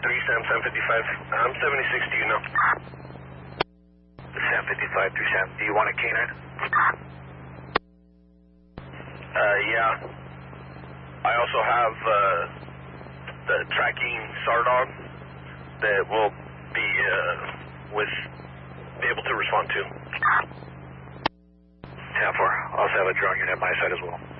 Sam 755. I'm 76 to you now. Sam 55 through Sam. Do you want a canine? Yeah. I also have the tracking SAR dog that will be able to respond to. 10-4. I also have a drone unit at my side as well.